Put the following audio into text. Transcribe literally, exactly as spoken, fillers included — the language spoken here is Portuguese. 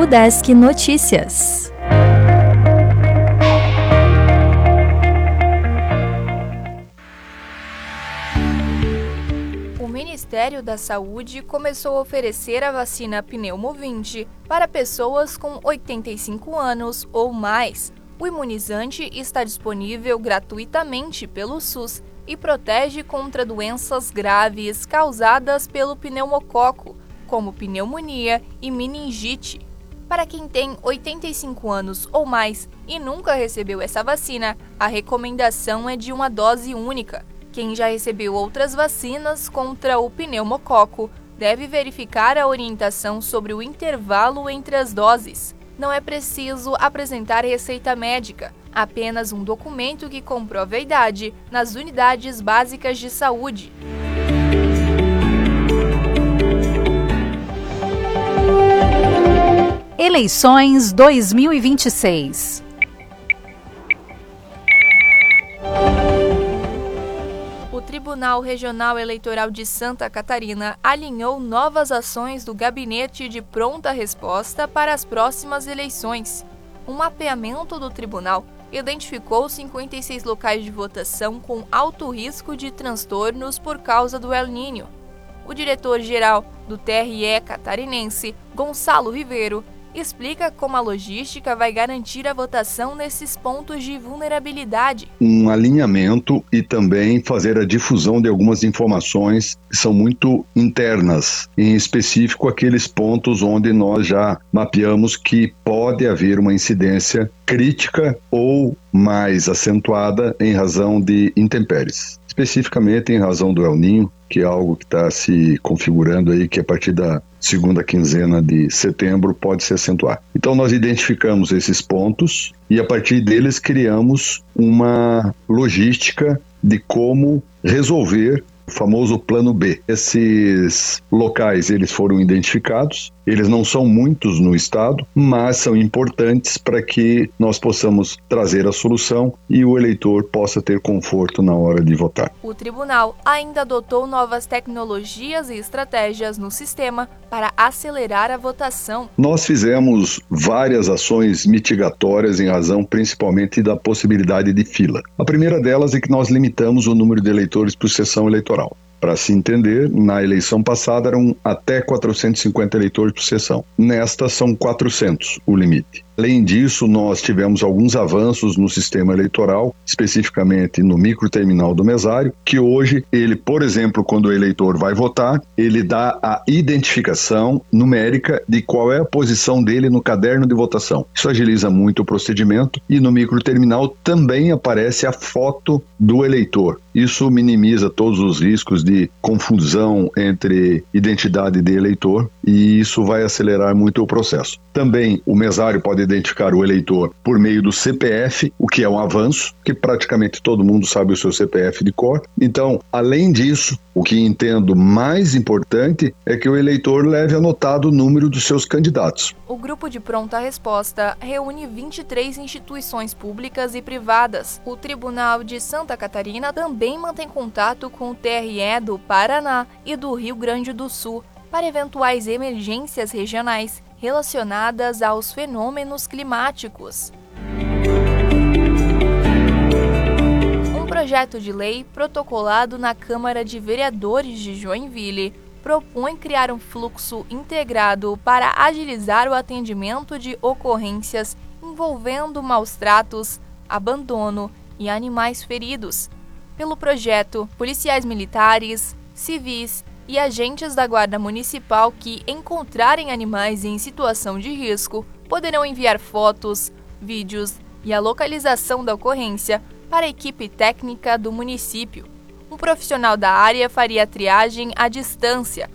Udesc Notícias. O Ministério da Saúde começou a oferecer a vacina Pneumovinte para pessoas com oitenta e cinco anos ou mais. O imunizante está disponível gratuitamente pelo SUS e protege contra doenças graves causadas pelo pneumococo, como pneumonia e meningite. Para quem tem oitenta e cinco anos ou mais e nunca recebeu essa vacina, a recomendação é de uma dose única. Quem já recebeu outras vacinas contra o pneumococo deve verificar a orientação sobre o intervalo entre as doses. Não é preciso apresentar receita médica, apenas um documento que comprove a idade nas unidades básicas de saúde. Eleições dois mil e vinte e seis. O Tribunal Regional Eleitoral de Santa Catarina alinhou novas ações do Gabinete de Pronta Resposta para as próximas eleições. Um mapeamento do tribunal identificou cinquenta e seis locais de votação com alto risco de transtornos por causa do El Niño. O diretor-geral do T R E catarinense, Gonçalo Ribeiro, explica como a logística vai garantir a votação nesses pontos de vulnerabilidade. Um alinhamento e também fazer a difusão de algumas informações que são muito internas, em específico aqueles pontos onde nós já mapeamos que pode haver uma incidência crítica ou mais acentuada em razão de intempéries. Especificamente em razão do El Niño, que é algo que está se configurando aí, que a partir da segunda quinzena de setembro pode se acentuar. Então nós identificamos esses pontos e a partir deles criamos uma logística de como resolver o famoso plano B. Esses locais eles foram identificados, eles não são muitos no estado, mas são importantes para que nós possamos trazer a solução e o eleitor possa ter conforto na hora de votar. O tribunal ainda adotou novas tecnologias e estratégias no sistema para acelerar a votação. Nós fizemos várias ações mitigatórias em razão principalmente da possibilidade de fila. A primeira delas é que nós limitamos o número de eleitores por sessão eleitoral. Para se entender, na eleição passada eram até quatrocentos e cinquenta eleitores por sessão. Nesta são quatrocentos o limite. Além disso, nós tivemos alguns avanços no sistema eleitoral, especificamente no microterminal do mesário, que hoje ele, por exemplo, quando o eleitor vai votar, ele dá a identificação numérica de qual é a posição dele no caderno de votação. Isso agiliza muito o procedimento e no microterminal também aparece a foto do eleitor. Isso minimiza todos os riscos de confusão entre identidade de eleitor e isso vai acelerar muito o processo. Também o mesário pode identificar o eleitor por meio do C P F, o que é um avanço, que praticamente todo mundo sabe o seu C P F de cor. Então, além disso, o que entendo mais importante é que o eleitor leve anotado o número dos seus candidatos. O Grupo de Pronta Resposta reúne vinte e três instituições públicas e privadas. O Tribunal de Santa Catarina também mantém contato com o T R E do Paraná e do Rio Grande do Sul para eventuais emergências regionais relacionadas aos fenômenos climáticos. Um projeto de lei protocolado na Câmara de Vereadores de Joinville propõe criar um fluxo integrado para agilizar o atendimento de ocorrências envolvendo maus-tratos, abandono e animais feridos. Pelo projeto, policiais militares, civis e agentes da Guarda Municipal que encontrarem animais em situação de risco poderão enviar fotos, vídeos e a localização da ocorrência para a equipe técnica do município. Um profissional da área faria a triagem à distância,